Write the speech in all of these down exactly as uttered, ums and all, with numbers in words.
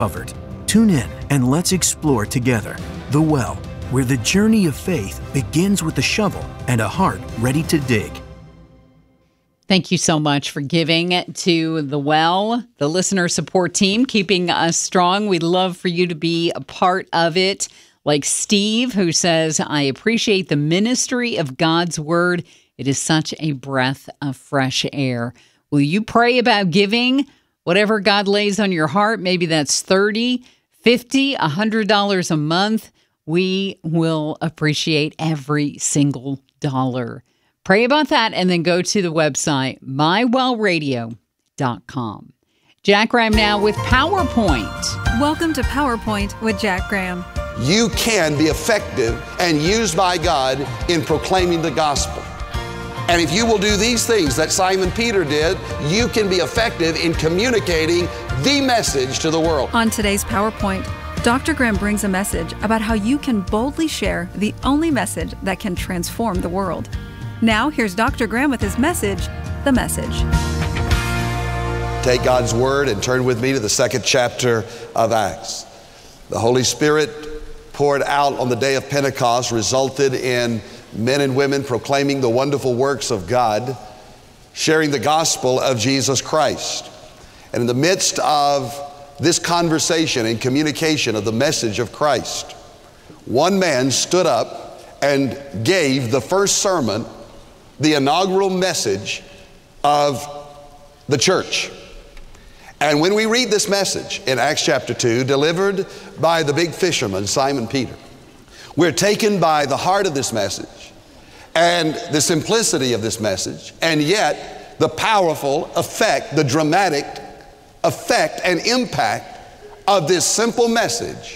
covered. Tune in and let's explore together The Well, where the journey of faith begins with a shovel and a heart ready to dig. Thank you so much for giving to The Well, the listener support team, keeping us strong. We'd love for you to be a part of it. Like Steve, who says, I appreciate the ministry of God's word. It is such a breath of fresh air. Will you pray about giving? Whatever God lays on your heart, maybe that's thirty, fifty, one hundred dollars a month. We will appreciate every single dollar. Pray about that and then go to the website, my well radio dot com. Jack Graham now with PowerPoint. Welcome to PowerPoint with Jack Graham. You can be effective and used by God in proclaiming the gospel. And if you will do these things that Simon Peter did, you can be effective in communicating the message to the world. On today's PowerPoint, Doctor Graham brings a message about how you can boldly share the only message that can transform the world. Now, here's Doctor Graham with his message, The Message. Take God's word and turn with me to the second chapter of Acts. The Holy Spirit poured out on the day of Pentecost resulted in men and women proclaiming the wonderful works of God, sharing the gospel of Jesus Christ. And in the midst of this conversation and communication of the message of Christ, one man stood up and gave the first sermon, the inaugural message of the church. And when we read this message in Acts chapter two, delivered by the big fisherman, Simon Peter, we're taken by the heart of this message and the simplicity of this message, and yet the powerful effect, the dramatic effect and impact of this simple message: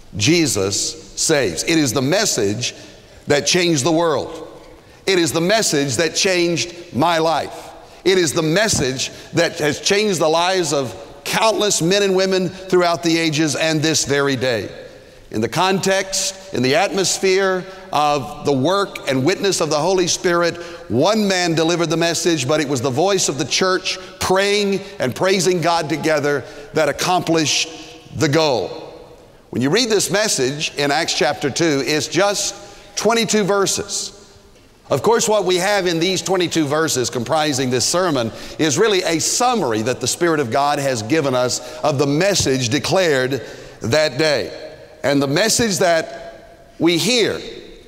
Jesus saves. It is the message that changed the world. It is the message that changed my life. It is the message that has changed the lives of countless men and women throughout the ages and this very day. In the context, in the atmosphere of the work and witness of the Holy Spirit, one man delivered the message, but it was the voice of the church praying and praising God together that accomplished the goal. When you read this message in Acts chapter two, it's just twenty-two verses. Of course, what we have in these twenty-two verses comprising this sermon is really a summary that the Spirit of God has given us of the message declared that day. And the message that we hear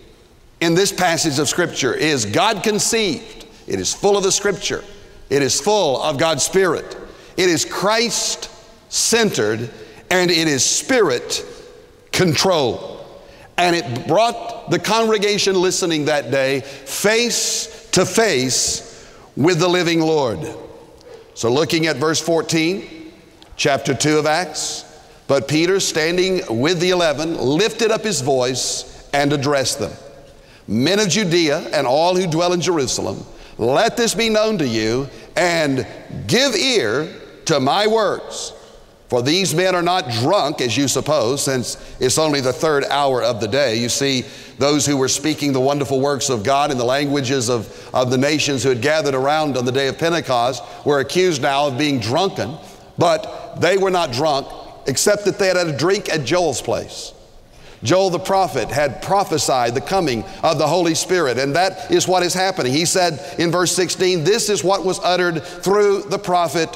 in this passage of Scripture is God conceived. It is full of the Scripture. It is full of God's Spirit. It is Christ-centered, and it is Spirit-controlled. And it brought the congregation listening that day face to face with the living Lord. So looking at verse fourteen, chapter two of Acts, but Peter, standing with the eleven, lifted up his voice and addressed them. Men of Judea and all who dwell in Jerusalem, let this be known to you, and give ear to my words. For these men are not drunk, as you suppose, since it's only the third hour of the day. You see, those who were speaking the wonderful works of God in the languages of, of the nations who had gathered around on the day of Pentecost were accused now of being drunken, but they were not drunk, except that they had had a drink at Joel's place. Joel the prophet had prophesied the coming of the Holy Spirit, and that is what is happening. He said in verse sixteen, this is what was uttered through the prophet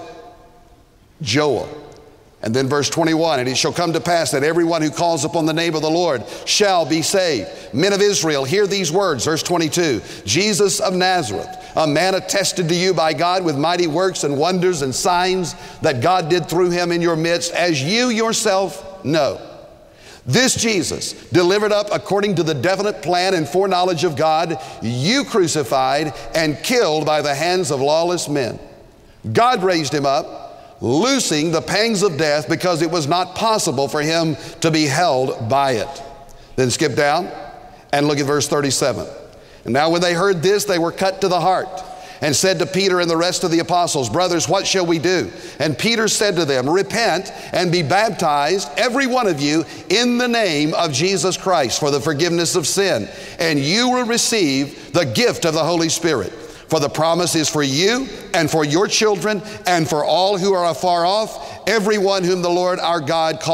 Joel. And then verse twenty-one, and it shall come to pass that everyone who calls upon the name of the Lord shall be saved. Men of Israel, hear these words. Verse twenty-two, Jesus of Nazareth, a man attested to you by God with mighty works and wonders and signs that God did through him in your midst, as you yourself know. This Jesus, delivered up according to the definite plan and foreknowledge of God, you crucified and killed by the hands of lawless men. God raised him up, loosing the pangs of death, because it was not possible for him to be held by it. Then skip down and look at verse thirty-seven. And now when they heard this, they were cut to the heart, and said to Peter and the rest of the apostles, brothers, what shall we do? And Peter said to them, repent and be baptized, every one of you, in the name of Jesus Christ for the forgiveness of sin, and you will receive the gift of the Holy Spirit. For the promise is for you and for your children and for all who are afar off, everyone whom the Lord our God calls